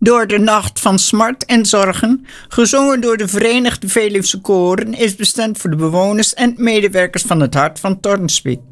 Door de nacht van smart en zorgen, gezongen door de Verenigde Veluwse Koren, is bestemd voor de bewoners en medewerkers van het hart van Tornsbeek.